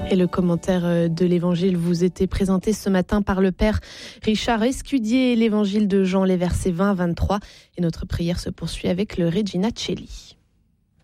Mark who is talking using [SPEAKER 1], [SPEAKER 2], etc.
[SPEAKER 1] Et le commentaire de l'Évangile vous était présenté ce matin par le Père Richard Escudier, l'Évangile de Jean, les versets 20 à 23. Et notre prière se poursuit avec le Regina Coeli.